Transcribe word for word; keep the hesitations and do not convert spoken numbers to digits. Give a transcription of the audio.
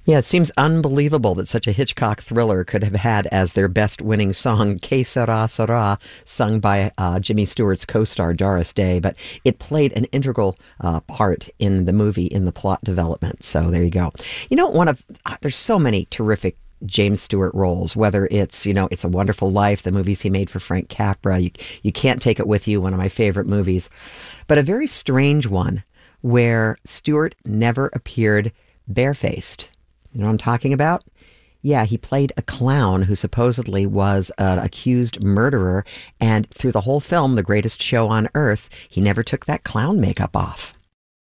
Yeah, it seems unbelievable that such a Hitchcock thriller could have had as their best winning song, Que Sera Sera, sung by uh, Jimmy Stewart's co-star Doris Day, but it played an integral uh, part in the movie, in the plot development. So there you go. You know, one of, uh, there's so many terrific James Stewart roles, whether it's, you know, It's a Wonderful Life, the movies he made for Frank Capra, you, you Can't Take It With You, one of my favorite movies, but a very strange one where Stewart never appeared barefaced. You know what I'm talking about? Yeah, he played a clown who supposedly was an accused murderer, and through the whole film, The Greatest Show on Earth, he never took that clown makeup off.